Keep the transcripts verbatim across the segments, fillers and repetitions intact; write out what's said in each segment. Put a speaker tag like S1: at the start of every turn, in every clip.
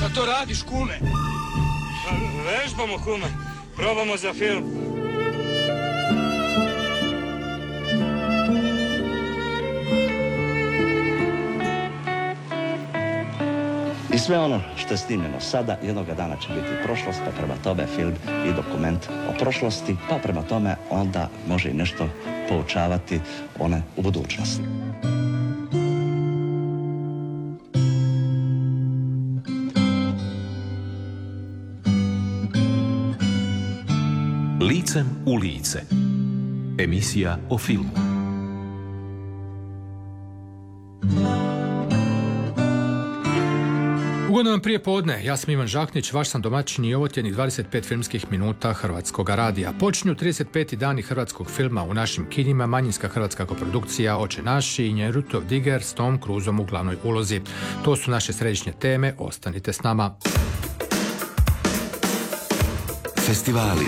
S1: Šta to radiš, kume?
S2: Vežbamo, kume. Probamo za film.
S3: I sve ono što je snimljeno sada jednoga dana će biti prošlost, pa prema tome film i dokument o prošlosti, pa prema tome onda može i nešto poučavati one u budućnosti.
S4: Licem u lice. Emisija o filmu.
S5: Ugodno vam prije podne, ja sam Ivan Žaknić, vaš sam domaćin i ovo tjednih dvadeset pet filmskih minuta Hrvatskog radija. Počinju trideset peti dani hrvatskog filma u našim kinima, manjinska hrvatska koprodukcija Oče naši i njen Rutov Diger s Tom Cruzom u glavnoj ulozi. To su naše središnje teme, ostanite s nama.
S4: Festivali.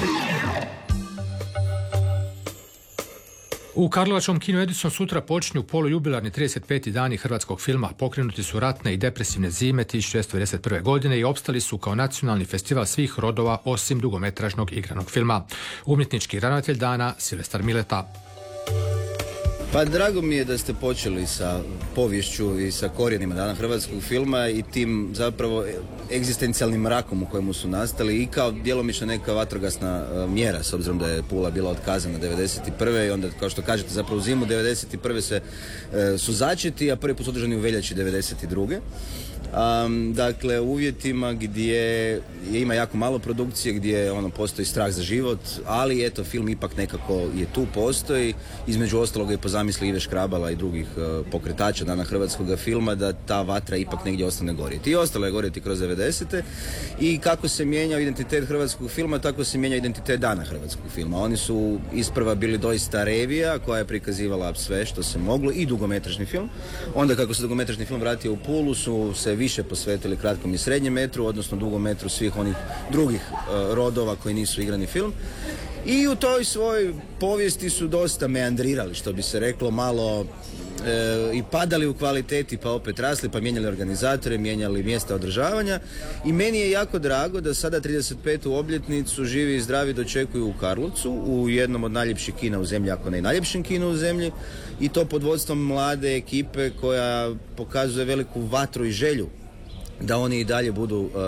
S5: U Karlovačkom kinu Edison sutra počinju polujubilarni trideset peti dani hrvatskog filma. Pokrenuti su ratne i depresivne zime tisuću devetsto devedeset prve. godine i opstali su kao nacionalni festival svih rodova osim dugometražnog igranog filma. Umjetnički ravnatelj dana Silvestar Mileta.
S6: Pa drago mi je da ste počeli sa poviješću i sa korijenima dana hrvatskog filma i tim zapravo egzistencijalnim mrakom u kojemu su nastali i kao djelomično neka vatrogasna uh, mjera, s obzirom da je Pula bila otkazana devedeset prve. i onda, kao što kažete, zapravo u zimu devedeset prve se uh, su začeti, a prvi put su održani u veljači devedeset druge. Um, dakle, u uvjetima gdje je, ima jako malo produkcije, gdje ono, postoji strah za život, ali eto, film ipak nekako je tu, postoji, između ostaloga i po zamisli Ive Škrabala i drugih uh, pokretača dana hrvatskog filma, da ta vatra ipak negdje ostane gorjeti. I ostalo je gorjeti kroz devedesete. I kako se mijenjao identitet hrvatskog filma, tako se mijenja identitet dana hrvatskog filma. Oni su isprva bili doista revija koja je prikazivala sve što se moglo i dugometražni film. Onda kako se dugometražni film vratio u Pulu, su se više posvetili kratkom i srednjem metru, odnosno dugom metru svih onih drugih uh, rodova koji nisu igrani film. I u toj svojoj povijesti su dosta meandrirali, što bi se reklo, malo e, i padali u kvaliteti, pa opet rasli, pa mijenjali organizatore, mijenjali mjesta održavanja. I meni je jako drago da sada trideset petu obljetnicu živi i zdravi dočekuju u Karlovcu, u jednom od najljepših kina u zemlji, ako ne i najljepšim kinu u zemlji, i to pod vodstvom mlade ekipe koja pokazuje veliku vatru i želju da oni i dalje budu uh,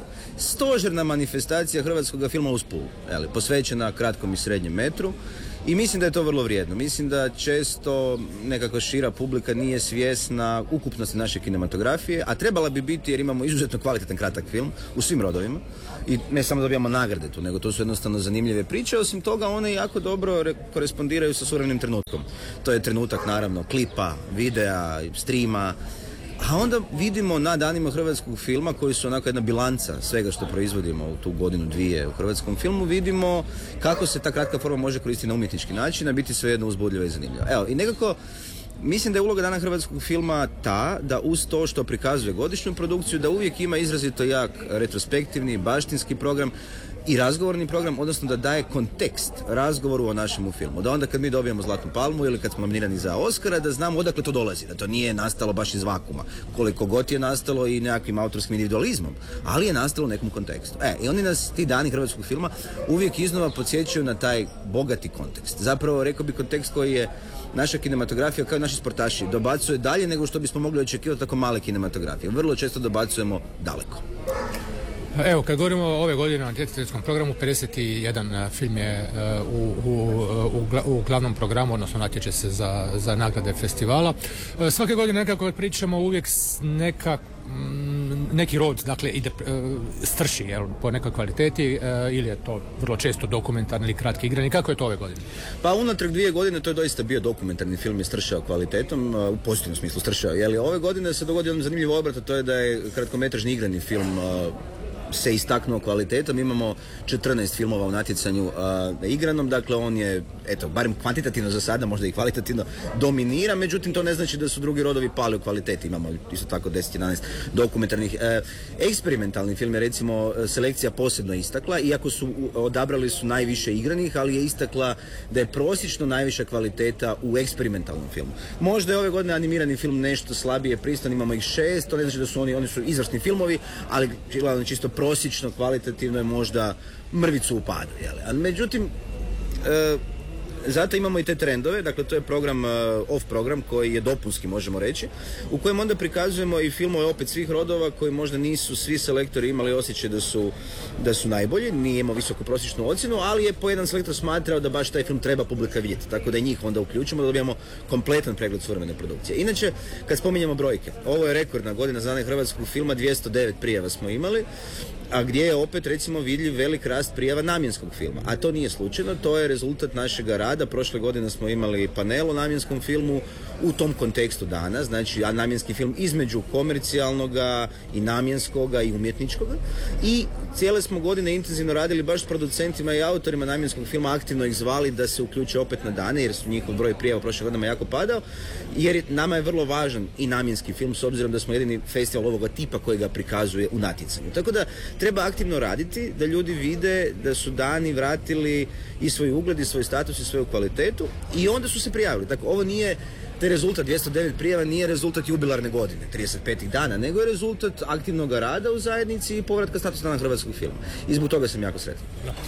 S6: stožerna manifestacija hrvatskog filma uz Pulu, jeli, posvećena kratkom i srednjem metru. I mislim da je to vrlo vrijedno. Mislim da često nekakva šira publika nije svjesna ukupnosti naše kinematografije, a trebala bi biti, jer imamo izuzetno kvalitetan kratak film u svim rodovima. I ne samo dobijamo nagrade tu, nego to su jednostavno zanimljive priče. Osim toga, one jako dobro re- korespondiraju sa suvremenim trenutkom. To je trenutak, naravno, klipa, videa, streama. A onda vidimo na danima hrvatskog filma, koji su onako jedna bilanca svega što proizvodimo u tu godinu dvije u hrvatskom filmu, vidimo kako se ta kratka forma može koristiti na umjetnički način, a biti svejedno uzbudljiva i zanimljiva. Evo, i nekako mislim da je uloga dana hrvatskog filma ta da uz to što prikazuje godišnju produkciju, da uvijek ima izrazito jak retrospektivni, baštinski program i razgovorni program, odnosno da daje kontekst razgovoru o našemu filmu. Da onda kad mi dobijemo Zlatnu palmu ili kad smo nominirani za Oscara, da znamo odakle to dolazi, da to nije nastalo baš iz vakuma, koliko god je nastalo i nekakvim autorskim individualizmom, ali je nastalo u nekom kontekstu. E, i oni nas, ti dani hrvatskog filma, uvijek iznova podsjećaju na taj bogati kontekst. Zapravo, rekao bi, kontekst koji je naša kinematografija, kao i naši sportaši, dobacuje dalje nego što bismo mogli očekivati tako male kinematografije. Vrlo često dobacujemo daleko.
S5: Evo, kad govorimo o ove godine na natjecateljskom programu, pedeset jedan film je uh, u, u, u, u glavnom programu, odnosno natječe se za, za nagrade festivala. Uh, svake godine nekako pričamo uvijek neka, m, neki rod, dakle, ide, uh, strši, jel, po nekoj kvaliteti, uh, ili je to vrlo često dokumentarni ili kratki igrani. Kako je to ove godine?
S6: Pa unatrag dvije godine to je doista bio dokumentarni film i stršao kvalitetom, uh, u pozitivnom smislu stršao. Jel, ove godine se dogodio jedan zanimljiv obrat, a to je da je kratkometražni igrani film uh, se istaknuo kvalitetom. Imamo četrnaest filmova u natjecanju uh, igranom, dakle on je, eto, barem kvantitativno za sada, možda i kvalitativno dominira, međutim to ne znači da su drugi rodovi pali u kvaliteti. Imamo isto tako deset jedanaest dokumentarnih. E, eksperimentalni film je recimo selekcija posebno istakla, iako su odabrali su najviše igranih, ali je istakla da je prosječno najviša kvaliteta u eksperimentalnom filmu. Možda je ove godine animirani film nešto slabije pristan, imamo ih šest, to ne znači da su oni, oni su izvrsni filmovi, ali gledano čisto prosječno, kvalitativno je možda mrvicu u padu. Jel? A međutim, e, zato imamo i te trendove, dakle to je program, uh, off program koji je dopunski, možemo reći, u kojem onda prikazujemo i filmove opet svih rodova koji možda nisu svi selektori imali osjećaj da su, da su najbolji, nije imao visoko prosječnu ocjenu, ali je po jedan selektor smatrao da baš taj film treba publika vidjeti, tako da i njih onda uključimo da dobijemo kompletan pregled suvremene produkcije. Inače, kad spominjemo brojke, ovo je rekordna godina za dane hrvatskog filma, dvjesto devet prijava smo imali, a gdje je opet recimo vidljiv velik rast prijava namjenskog filma. A to nije slučajno, to je rezultat našega rada. Prošle godine smo imali panel o namjenskom filmu u tom kontekstu dana, znači a namjenski film između komercijalnoga i namjenskoga i umjetničkoga. I cijele smo godine intenzivno radili baš s producentima i autorima namjenskog filma, aktivno ih zvali da se uključe opet na dane, jer su njihov broj prijava prošle godine jako padao, jer je, nama je vrlo važan i namjenski film, s obzirom da smo jedini festival ovoga tipa koji ga prikazuje u natjecanju. Tako da treba aktivno raditi, da ljudi vide da su dani vratili i svoj ugled i svoj status i svoju kvalitetu i onda su se prijavili. Dakle, ovo nije taj rezultat dvjesto devet prijava, nije rezultat jubilarne godine, trideset pet dana, nego je rezultat aktivnog rada u zajednici i povratka statusa dana hrvatskog filma. I zbog toga sam jako sretan.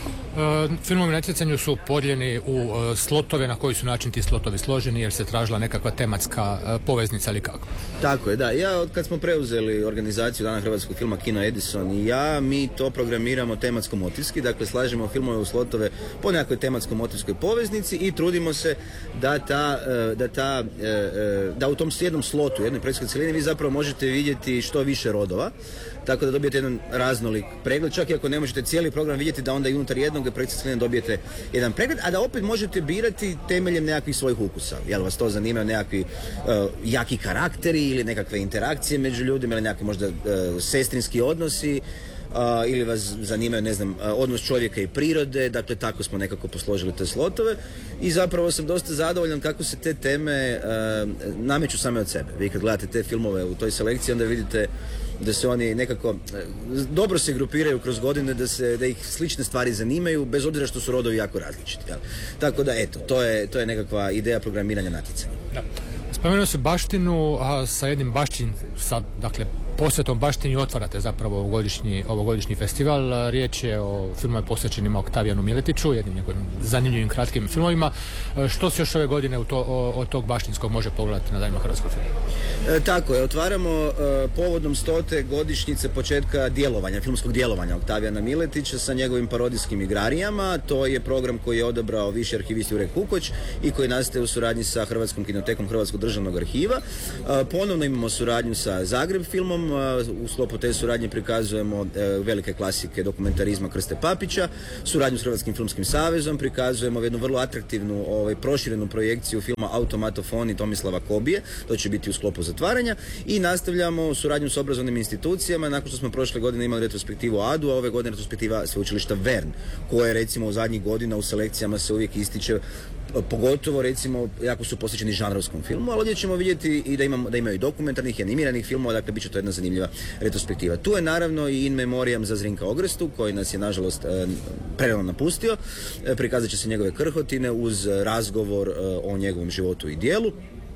S5: Uh, filmovi na natjecanju su podijeljeni u uh, slotove, na koji su način ti slotovi složeni, jer se tražila nekakva tematska uh, poveznica ili kako?
S6: Tako je, da. Ja, od kad smo preuzeli organizaciju Dana hrvatskog filma Kino Edison i ja, mi to programiramo tematsko-motivski, dakle slažemo filmove u slotove po nekakvoj tematsko-motivskoj poveznici i trudimo se da ta, uh, da ta uh, da u tom jednom slotu, jednoj predstavskoj cjelini vi zapravo možete vidjeti što više rodova, tako da dobijete jedan raznolik pregled, čak i ako ne možete cijeli program vidjeti, da onda i unutar jednog predstavske cjeline dobijete jedan pregled, a da opet možete birati temeljem nekakvih svojih ukusa. Jel vas to zanimaju nekakvi uh, jaki karakteri ili nekakve interakcije među ljudima ili nekakvi možda uh, sestrinski odnosi, Uh, ili vas zanimaju, ne znam, uh, odnos čovjeka i prirode, dakle tako smo nekako posložili te slotove i zapravo sam dosta zadovoljan kako se te teme uh, nameću same od sebe. Vi kad gledate te filmove u toj selekciji, onda vidite da se oni nekako uh, dobro se grupiraju kroz godine, da, se, da ih slične stvari zanimaju, bez obzira što su rodovi jako različiti. Jel? Tako da eto, to je, to je nekakva ideja programiranja natjecanja.
S5: Da. Spomenuo se baštinu, a sa jednim bašćin, sa, dakle, posvetom baštini otvarate zapravo ovogodišnji, ovogodišnji festival. Riječ je o filmovima posvećenima Oktavijanu Miletiću, jednim njegovim zanimljivim kratkim filmovima. Što se još ove godine u to, od tog baštinskog može pogledati na danima hrvatskog filma?
S6: E, tako je, otvaramo e, povodom stote godišnjice početka djelovanja, filmskog djelovanja Oktavijana Miletića sa njegovim parodijskim igrarijama. To je program koji je odabrao viši arhivist Jure Kukoć i koji nastaje u suradnji sa Hrvatskom kinotekom Hrvatskog državnog arhiva. E, ponovno imamo suradnju sa Zagreb filmom. U sklopu te suradnje prikazujemo e, velike klasike dokumentarizma Krste Papića, suradnju s Hrvatskim filmskim savezom, prikazujemo jednu vrlo atraktivnu ovaj, proširenu projekciju filma Automatofoni Tomislava Kobije, to će biti u sklopu zatvaranja, i nastavljamo suradnju s obrazovnim institucijama, nakon što smo prošle godine imali retrospektivu A D U, a ove godine retrospektiva sveučilišta Vern, koje recimo u zadnjih godina u selekcijama se uvijek ističe, pogotovo recimo jako su posvećeni žanrovskom filmu, ali ovdje ćemo vidjeti i da, imamo, da imaju i dokumentarnih i animiranih filmova, dakle bit će to jedna zanimljiva retrospektiva. Tu je naravno i In Memoriam za Zrinka Ogrestu, koji nas je nažalost e, prerano napustio. E, prikazat će se njegove krhotine uz razgovor e, o njegovom životu i djelu.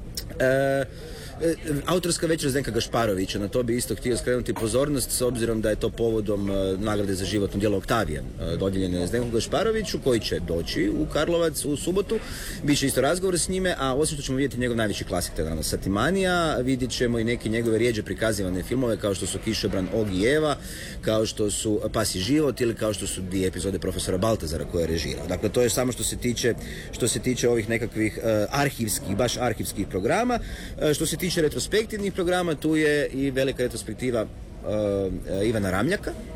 S6: E, Autorska večer Zdenka Gašparovića, na to bi isto htio skrenuti pozornost, s obzirom da je to povodom uh, nagrade za životno djelo Oktavijan uh, dodijeljene Zdenku Gašparoviću, koji će doći u Karlovac u subotu. Biće isto razgovor s njime, a osim što ćemo vidjeti njegov najveći klasik, naravno Satimanija, vidjet ćemo i neke njegove rijeđe prikazivane filmove, kao što su Kišobran, Og i Eva, kao što su Pas i život ili kao što su dvije epizode Profesora Baltazara koje je režirao. Dakle, to je samo što se tiče, što se tiče ovih nekakvih uh, arhivskih, baš arhivskih programa. Uh, što se tiče tiče retrospektivnih programa, tu je i velika retrospektiva uh, Ivana Ramljaka,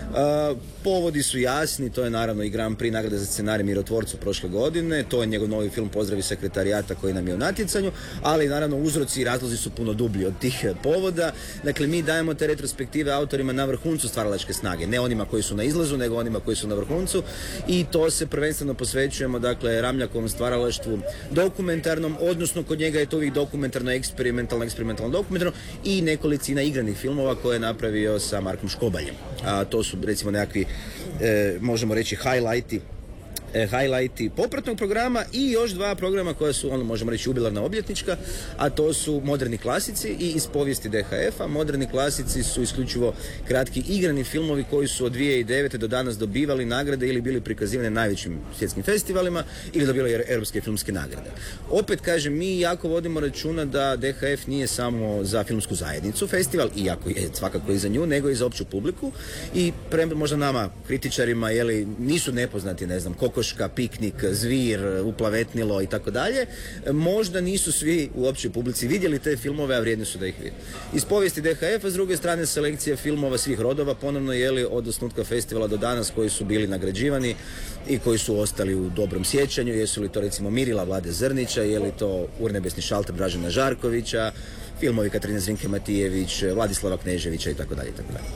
S6: Uh, povodi su jasni, to je naravno i Grand Prix nagrada za scenarij Mirotvorcu prošle godine, to je njegov novi film Pozdravi sekretarijata koji nam je u natjecanju, ali naravno uzroci i razlozi su puno dublji od tih povoda. Dakle, mi dajemo te retrospektive autorima na vrhuncu stvaralačke snage, ne onima koji su na izlazu, nego onima koji su na vrhuncu, i to se prvenstveno posvećujemo, dakle, Ramljakovom stvaralaštvu dokumentarnom, odnosno kod njega je to uvijek dokumentarno, eksperimentalno, eksperimentalno dokumentarno, i nekolicina igranih filmova koje je napravio sa Markom Škobaljem. A to su recimo nekakvi, e, možemo reći, highlighti highlighti popratnog programa i još dva programa koja su, ono, možemo reći, jubilarna obljetnička, a to su Moderni klasici i Iz povijesti D H F-a. Moderni klasici su isključivo kratki igrani filmovi koji su od dvije tisuće devete do danas dobivali nagrade ili bili prikazivani na najvećim svjetskim festivalima ili dobivali europske filmske nagrade. Opet kažem, mi jako vodimo računa da D H F nije samo za filmsku zajednicu festival, iako je svakako i za nju, nego i za opću publiku, i prema možda nama kritičarima, jeli, nisu nepoznati, ne znam, Kokoška, Piknik, Zvir, Uplavetnilo i tako dalje, možda nisu svi u općoj publici vidjeli te filmove, a vrijedni su da ih vide. Iz povijesti D H F-a, s druge strane, selekcija filmova svih rodova, ponovno, jeli, od osnutka festivala do danas, koji su bili nagrađivani i koji su ostali u dobrom sjećanju. Jesu li to recimo Mirila Vlade Zrnića, je li to Urnebesni šalter Dražena Žarkovića, filmovi Katarine Zrinke Matijević, Vladislava Kneževića i tako dalje, i tako dalje.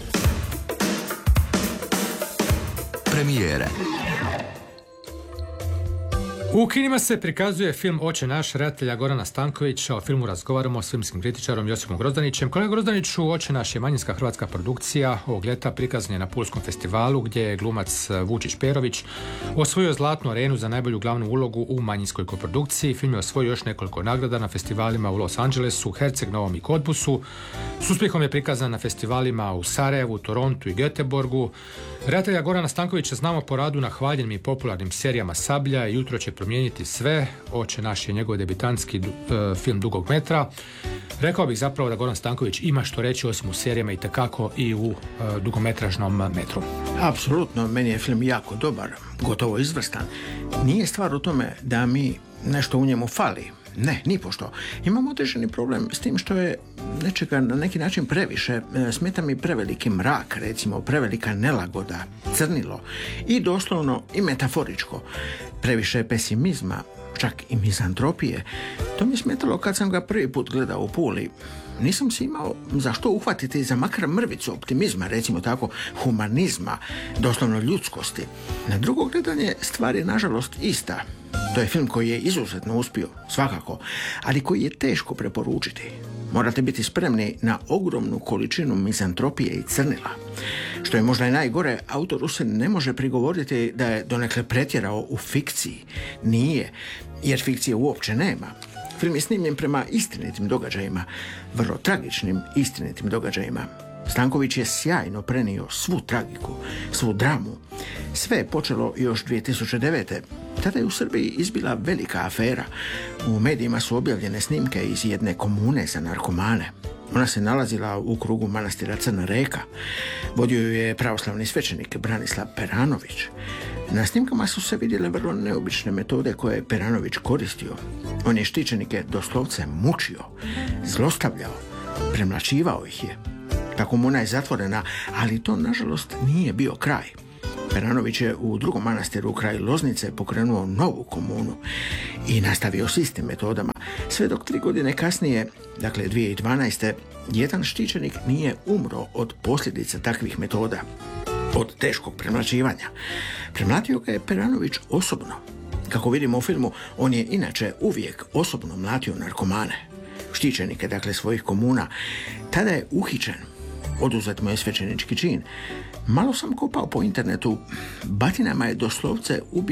S4: Premijere.
S5: U kinima se prikazuje film Oče naš redatelja Gorana Stankovića. O filmu razgovaramo s filmskim kritičarom Josipom Grozdanićem. Kolega Grozdaniću, Oče naš je manjinska hrvatska produkcija. Ovog ljeta prikazan je na Pulskom festivalu, gdje je glumac Vučić Perović osvojio zlatnu arenu za najbolju glavnu ulogu u manjinskoj koprodukciji. Film je osvojio još nekoliko nagrada na festivalima u Los Angelesu, Herceg Novom i Kotbusu. S uspjehom je prikazan na festivalima u Sarajevu, Torontu i Göteborgu. Redatelja Gorana Stankovića znamo po radu na hvaljenim i popularnim serijama Sablja i Jutro će promijeniti sve. Oče naš je njegov debitanski uh, film dugog metra. Rekao bih zapravo da Goran Stanković ima što reći osim u serijama, i tekako i u uh, dugometražnom metru.
S1: Apsolutno, meni je film jako dobar, gotovo izvrstan. Nije stvar u tome da mi nešto u njemu fali. Ne, nipošto. Imam određeni problem s tim što je nečega na neki način previše. Smeta mi preveliki mrak, recimo, prevelika nelagoda, crnilo i doslovno i metaforičko. Previše pesimizma, čak i mizantropije. To mi je smetalo kad sam ga prvi put gledao u Puli. Nisam se imao za što uhvatiti za makar mrvicu optimizma, recimo tako, humanizma, doslovno ljudskosti. Na drugo gledanje stvar je nažalost ista. To je film koji je izuzetno uspio, svakako, ali koji je teško preporučiti. Morate biti spremni na ogromnu količinu mizantropije i crnila. Što je možda i najgore, autoru se ne može prigovoriti da je donekle pretjerao u fikciji. Nije, jer fikcije uopće nema. Film je snimljen prema istinitim događajima, vrlo tragičnim istinitim događajima. Stanković je sjajno prenio svu tragiku, svu dramu. Sve je počelo još dvije tisuće devete. Tada je u Srbiji izbila velika afera. U medijima su objavljene snimke iz jedne komune za narkomane. Ona se nalazila u krugu manastira Crna Reka. Vodio ju je pravoslavni svećenik Branislav Peranović. Na snimkama su se vidjele vrlo neobične metode koje je Peranović koristio. On je štićenike doslovce mučio, zlostavljao, premlaćivao ih je. Ta komuna je zatvorena, ali to nažalost nije bio kraj. Peranović je u drugom manastiru kraj Loznice pokrenuo novu komunu i nastavio s istim metodama, sve dok tri godine kasnije, dakle dvije tisuće dvanaeste. jedan štićenik nije umro od posljedica takvih metoda, od teškog premlaćivanja. Premlatio ga je Peranović osobno. Kako vidimo u filmu, on je inače uvijek osobno mlatio narkomane, štićenike, dakle svojih komuna. Tada je uhićen. Oduzet mu je svećenički čin. Malo sam kopao po internetu, batinama je doslovce ubio